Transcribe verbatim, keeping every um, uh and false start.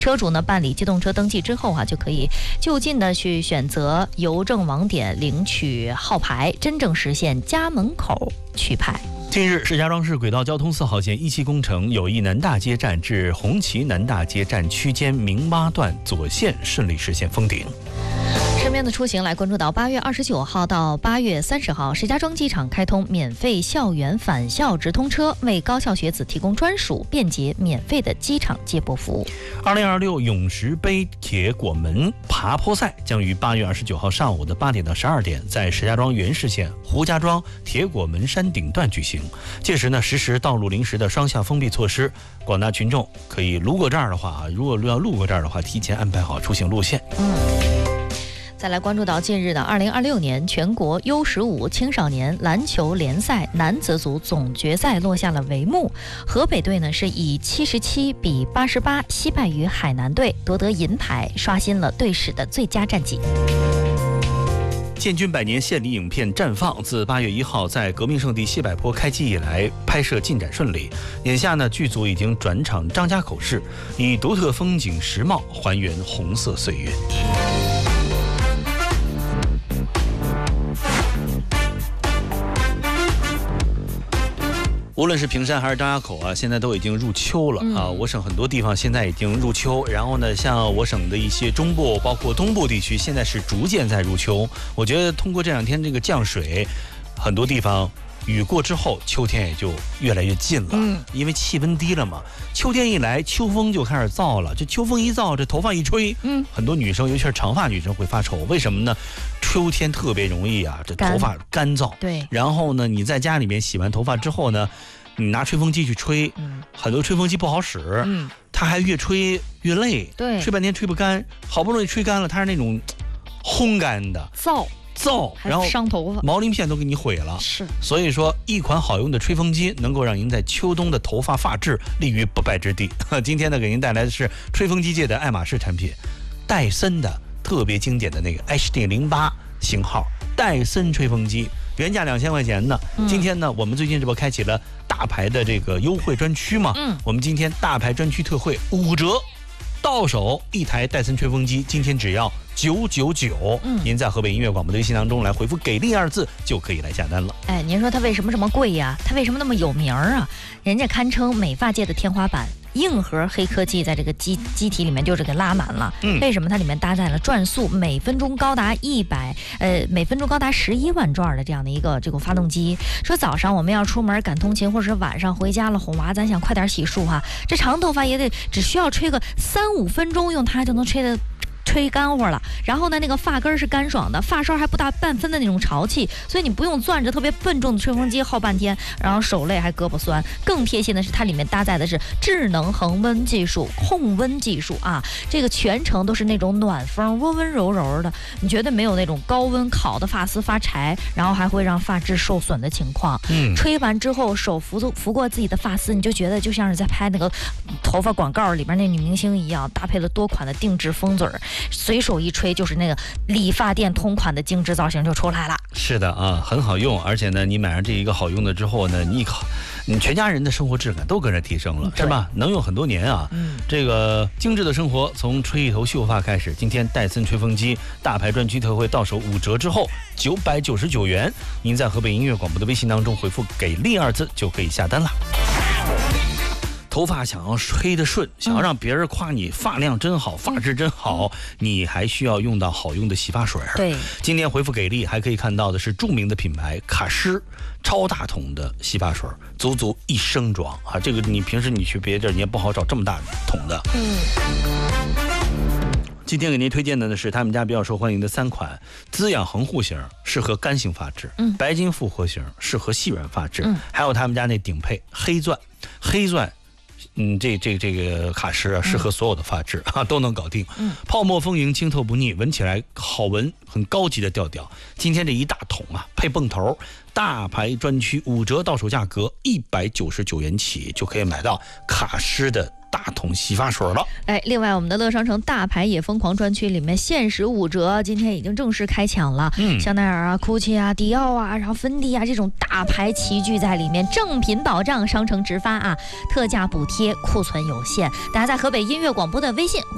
车主呢办理机动车登记之后啊，就可以就近的去选择邮政网点领取号牌，真正实现家门口取牌。 近日，石家庄市轨道交通四号线一期工程友谊南大街站至红旗南大街站区间明洼段左线顺利实现封顶。 身边的出行来关注到八月二十九号到八月三十号，石家庄机场开通免费校园返校直通车，为高校学子提供专属、便捷、免费的机场接驳服务。 二零二六永石杯铁果门爬坡赛将于八月二十九号上午的八点到十二点，在石家庄原市县胡家庄铁果门山顶段举行。届时呢，实施道路临时的双向封闭措施，广大群众可以路过这儿的话啊，如果要路过这儿的话，提前安排好出行路线。 嗯。再来关注到近日的二零二六年全国 U 十五青少年篮球联赛男子组总决赛落下了帷幕，河北队呢是以七十七比八十八惜败于海南队，夺得银牌，刷新了队史的最佳战绩。 建军百年献礼影片《绽放》自八月一号在革命圣地西柏坡开机以来，拍摄进展顺利。眼下呢，剧组已经转场张家口市，以独特风景时貌还原红色岁月。无论是平山还是张家口啊，现在都已经入秋了啊！我省很多地方现在已经入秋，然后呢，像我省的一些中部，包括东部地区，现在是逐渐在入秋。我觉得通过这两天这个降水，很多地方雨过之后，秋天也就越来越近了。嗯，因为气温低了嘛，秋天一来，秋风就开始燥了。这秋风一燥，这头发一吹，嗯，很多女生，尤其是长发女生会发愁，为什么呢？秋天特别容易啊，这头发干燥。对，然后呢，你在家里面洗完头发之后呢，你拿吹风机去吹，嗯、很多吹风机不好使，嗯，它还越吹越累，对，吹半天吹不干，好不容易吹干了，它是那种烘干的，燥燥，然后伤头发，毛鳞片都给你毁了。是，所以说一款好用的吹风机能够让您在秋冬的头发发质立于不败之地。今天呢，给您带来的是吹风机界的爱马仕产品，戴森的特别经典的那个 H D 零八型号戴森吹风机。原价两千块钱呢，嗯、今天呢，我们最近这不开启了大牌的这个优惠专区嘛？嗯，我们今天大牌专区特惠五折，到手一台戴森吹风机，今天只要九九九。嗯，您在河北音乐广播的微信当中来回复“给力”二字，就可以来下单了。 哎，您说它为什么这么贵呀？它为什么那么有名啊？人家堪称美发界的天花板。硬核黑科技在这个机机体里面就是给拉满了，嗯，为什么它里面搭载了转速每分钟高达一百呃每分钟高达十一万转的这样的一个这个发动机？说早上我们要出门赶通勤，或者是晚上回家了哄娃，咱想快点洗漱哈，这长头发也得只需要吹个三五分钟，用它就能吹的。吹干活了，然后呢，那个发根是干爽的，发梢还不大半分的那种潮气，所以你不用攥着特别笨重的吹风机耗半天，然后手累还胳膊酸。更贴心的是，它里面搭载的是智能恒温技术、控温技术啊，这个全程都是那种暖风，温温柔柔的，你绝对没有那种高温烤的发丝发柴，然后还会让发质受损的情况。嗯，吹完之后手拂拂过自己的发丝，你就觉得就像是在拍那个头发广告里边那女明星一样，搭配了多款的定制风嘴儿。随手一吹就是那个理发店同款的精致造型就出来了。 是的啊，很好用，而且呢，你买上这一个好用的之后呢，你考你全家人的生活质感都跟着提升了，是吧？能用很多年啊。嗯，这个精致的生活从吹一头秀发开始。今天戴森吹风机大牌专区特惠到手五折之后九百九十九元，您在河北音乐广播的微信当中回复“给力”二字就可以下单了。头发想要吹得顺，想要让别人夸你发量真好、发质真好，你还需要用到好用的洗发水。对，今天回复给力还可以看到的是著名的品牌卡诗超大桶的洗发水，足足一升装啊！这个你平时你去别地儿你也不好找这么大桶的。嗯。今天给您推荐的呢是他们家比较受欢迎的三款滋养恒护型，适合干性发质；嗯，白金复活型适合细软发质；嗯，还有他们家那顶配黑钻，黑钻。嗯，这这这个卡诗啊，适合所有的发质、嗯、啊，都能搞定。嗯，泡沫丰盈，清透不腻，闻起来好闻，很高级的调调。今天这一大桶啊，配泵头，大牌专区五折到手价格一百九十九元起，就可以买到卡诗的大桶洗发水了。 哎，另外我们的乐商城大牌也疯狂专区里面限时五折，今天已经正式开抢了。嗯，香奈儿啊、GUCCI 啊、迪奥啊，然后芬迪啊这种大牌齐聚在里面，正品保障，商城直发啊，特价补贴，库存有限。大家在河北音乐广播的微信